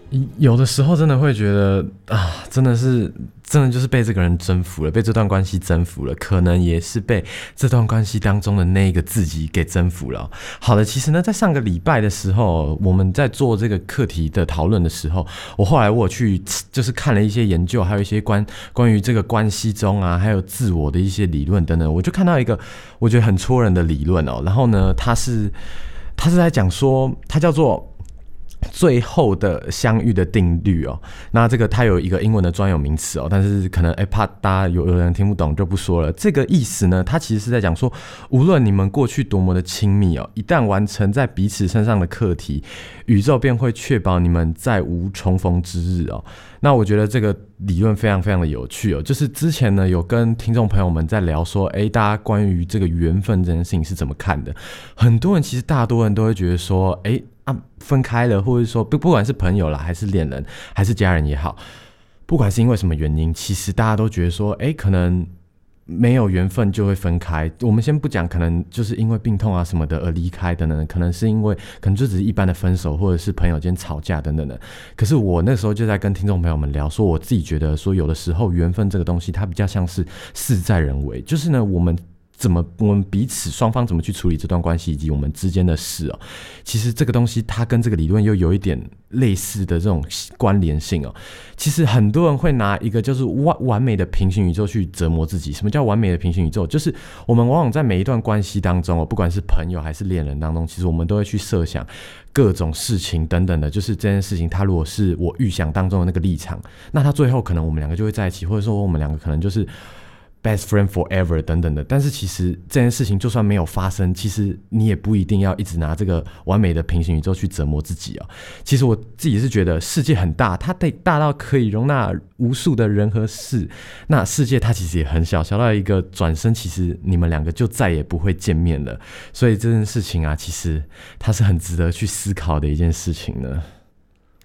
有的时候真的会觉得啊，真的就是被这个人征服了，被这段关系征服了，可能也是被这段关系当中的那个自己给征服了。好的，其实呢，在上个礼拜的时候，我们在做这个课题的讨论的时候，我有去就是看了一些研究，还有一些关于这个关系中啊，还有自我的一些理论等等，我就看到一个我觉得很戳人的理论哦。然后呢，他是在讲说，它叫做最后的相遇的定律哦。那这个它有一个英文的专有名词哦，但是可能怕大家有人听不懂就不说了。这个意思呢，它其实是在讲说，无论你们过去多么的亲密哦，一旦完成在彼此身上的课题，宇宙便会确保你们再无重逢之日哦。那我觉得这个理论非常非常的有趣哦，就是之前呢有跟听众朋友们在聊说，大家关于这个缘分这件事情是怎么看的？很多人其实大多人都会觉得说，分开了，或者说不管是朋友啦，还是恋人，还是家人也好，不管是因为什么原因，其实大家都觉得说，可能没有缘分就会分开。我们先不讲，可能就是因为病痛啊什么的而离开等等，可能是因为可能就只是一般的分手，或者是朋友间吵架等等的。可是我那时候就在跟听众朋友们聊说，我自己觉得说，有的时候缘分这个东西，它比较像是事在人为，就是呢，我们彼此双方怎么去处理这段关系，以及我们之间的事哦。其实这个东西它跟这个理论又有一点类似的这种关联性哦。其实很多人会拿一个就是完美的平行宇宙去折磨自己。什么叫完美的平行宇宙？就是我们往往在每一段关系当中哦，不管是朋友还是恋人当中，其实我们都会去设想各种事情等等的，就是这件事情它如果是我预想当中的那个立场，那它最后可能我们两个就会在一起，或者说我们两个可能就是best friend forever 等等的。但是其实这件事情就算没有发生，其实你也不一定要一直拿这个完美的平行宇宙去折磨自己哦。其实我自己是觉得世界很大，它大到可以容纳无数的人和事，那世界它其实也很小，小到一个转身，其实你们两个就再也不会见面了。所以这件事情啊，其实它是很值得去思考的一件事情呢。